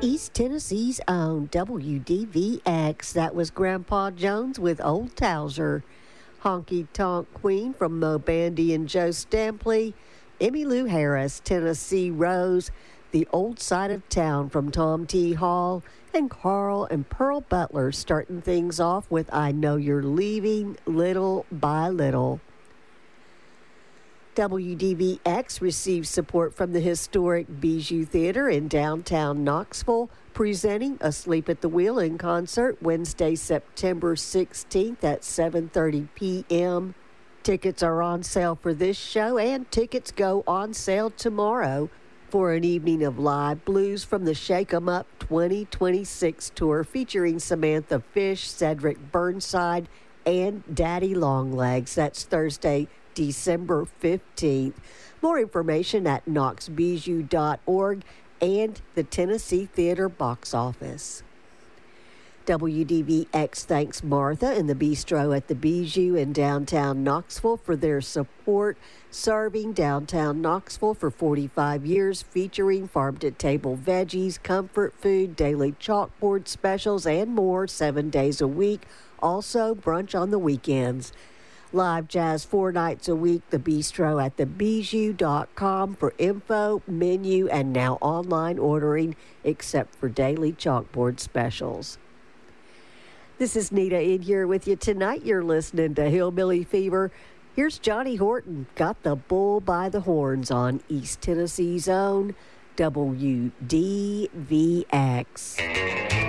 East Tennessee's own WDVX. That was Grandpa Jones with Old Towser. Honky Tonk Queen from Mo Bandy and Joe Stampley. Emmylou Harris, Tennessee Rose. The Old Side of Town from Tom T. Hall. And Carl and Pearl Butler starting things off with I Know You're Leaving, Little by Little. WDVX receives support from the historic Bijou Theater in downtown Knoxville, presenting Asleep at the Wheel in concert Wednesday, September 16th at 7:30 p.m. Tickets are on sale for this show, and tickets go on sale tomorrow for an evening of live blues from the Shake 'em Up 2026 tour featuring Samantha Fish, Cedric Burnside, and Daddy Longlegs. That's Thursday, December 15th. More information at knoxbijou.org and the Tennessee Theater box office. WDVX thanks Martha and the Bistro at the Bijou in downtown Knoxville for their support, serving downtown Knoxville for 45 years, featuring farm-to-table veggies, comfort food, daily chalkboard specials, and more 7 days a week. Also, brunch on the weekends. Live jazz 4 nights a week, the Bistro at thebijou.com for info, menu, and now online ordering, except for daily chalkboard specials. This is Nita in here with you tonight. You're listening to Hillbilly Fever. Here's Johnny Horton, got the bull by the horns on East Tennessee's own WDVX.